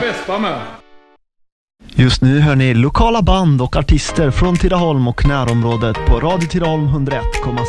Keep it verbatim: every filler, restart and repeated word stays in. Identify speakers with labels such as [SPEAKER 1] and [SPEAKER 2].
[SPEAKER 1] vespa med.
[SPEAKER 2] Just nu hör ni lokala band och artister från Tidaholm och närområdet på Radio Tidaholm hundra ett komma sex.